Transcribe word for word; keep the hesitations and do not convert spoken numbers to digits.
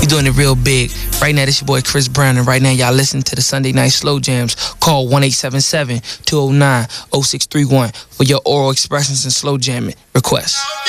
We doing it real big. Right now, this your boy Chris Brown, and right now, y'all listen to the Sunday Night Slow Jams. Call one eight seven seven, two oh nine, oh six three one for your oral expressions and slow jamming requests.